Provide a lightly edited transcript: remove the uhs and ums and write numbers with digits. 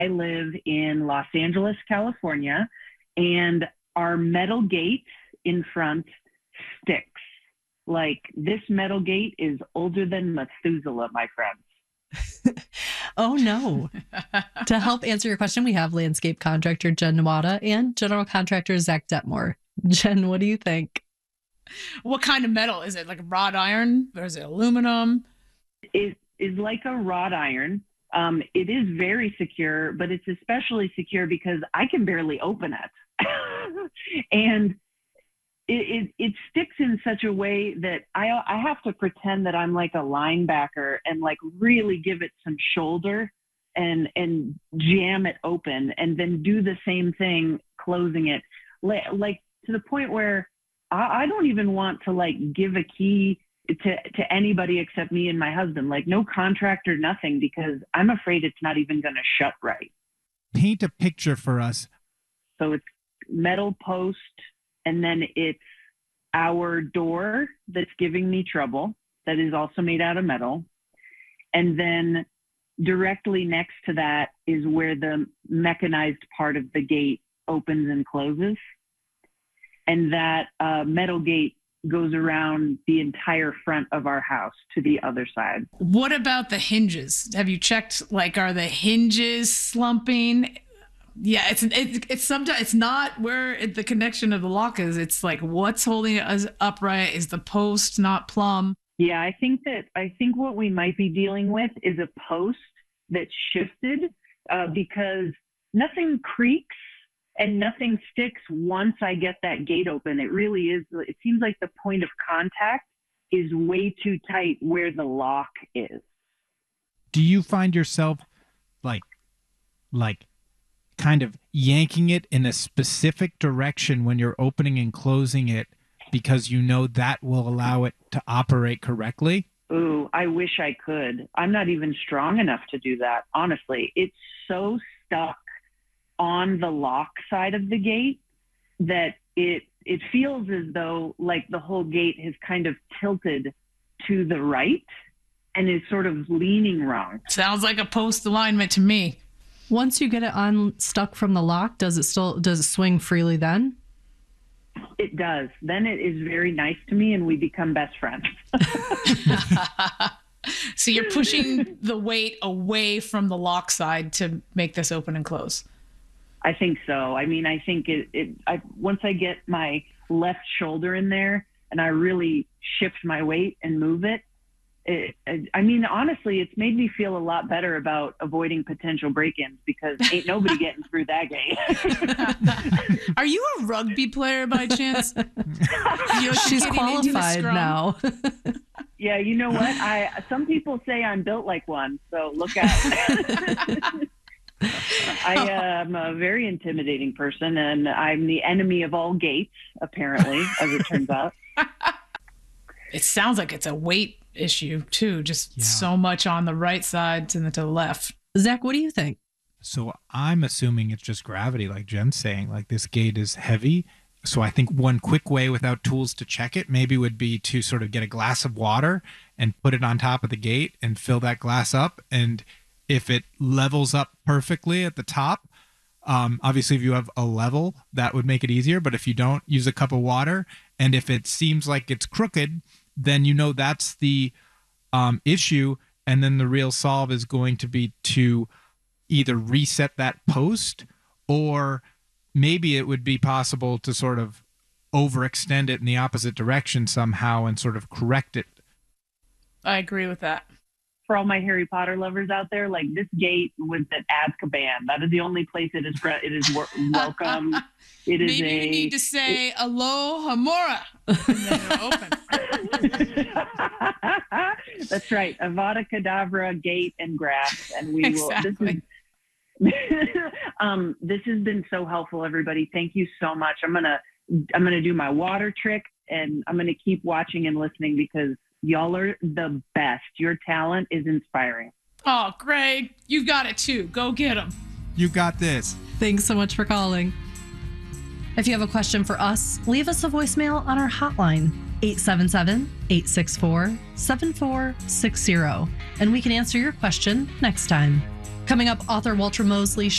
I live in Los Angeles, California, and our metal gate in front sticks. Like, this metal gate is older than Methuselah, my friends. Oh, no. To help answer your question, we have landscape contractor Jen Nawada and general contractor Zach Detmore. Jen, what do you think? What kind of metal? Is it like wrought iron or is it aluminum? It is like a wrought iron. It is very secure, but it's especially secure because I can barely open it. And it sticks in such a way that I have to pretend that I'm like a linebacker and like really give it some shoulder and jam it open, and then do the same thing closing it, like to the point where I don't even want to like give a key to anybody except me and my husband, like no contractor, nothing, because I'm afraid it's not even going to shut right. Paint a picture for us. So it's metal post, and then it's our door that's giving me trouble, that is also made out of metal. And then directly next to that is where the mechanized part of the gate opens and closes. And that metal gate goes around the entire front of our house to the other side. What about the hinges? Have you checked, like, are the hinges slumping? Yeah, it's sometimes it's not where the connection of the lock is. It's like, what's holding it upright? Is the post not plumb? Yeah, I think what we might be dealing with is a post that's shifted because nothing creaks and nothing sticks once I get that gate open. It really is. It seems like the point of contact is way too tight where the lock is. Do you find yourself like kind of yanking it in a specific direction when you're opening and closing it because you know that will allow it to operate correctly? Ooh, I wish I could. I'm not even strong enough to do that, honestly. It's so stuck on the lock side of the gate that it feels as though like the whole gate has kind of tilted to the right and is sort of leaning wrong. Sounds like a post alignment to me. Once you get it unstuck from the lock, does it swing freely then? It does. Then it is very nice to me and we become best friends. So you're pushing the weight away from the lock side to make this open and close. I think so. I mean, I think once I get my left shoulder in there and I really shift my weight and move it, I mean, honestly, it's made me feel a lot better about avoiding potential break-ins because ain't nobody getting through that gate. Are you a rugby player by chance? She's qualified now. Yeah, you know what? Some people say I'm built like one, so look out. I am a very intimidating person, and I'm the enemy of all gates, apparently, as it turns out. It sounds like it's a weight issue, too. Just so much on the right side to the left. Zach, what do you think? So I'm assuming it's just gravity, like Jen's saying. Like, this gate is heavy. So I think one quick way without tools to check it maybe would be to sort of get a glass of water and put it on top of the gate and fill that glass up. And if it levels up perfectly at the top, obviously if you have a level, that would make it easier. But if you don't, use a cup of water. And if it seems like it's crooked, then you know that's the issue. And then the real solve is going to be to either reset that post, or maybe it would be possible to sort of overextend it in the opposite direction somehow and sort of correct it. I agree with that. For all my Harry Potter lovers out there, like, this gate was at Azkaban. That is the only place it is welcome. It is Maybe you need to say Aloha Mora and then it'll open. That's right. Avada Kedavra, gate, and grass, and we exactly. will. This has been so helpful, everybody. Thank you so much. I'm gonna do my water trick, and I'm gonna keep watching and listening because y'all are the best. Your talent is inspiring. Oh, Greg, you've got it too. Go get them. You got this. Thanks so much for calling. If you have a question for us, leave us a voicemail on our hotline, 877-864-7460, and we can answer your question next time. Coming up, author Walter Mosley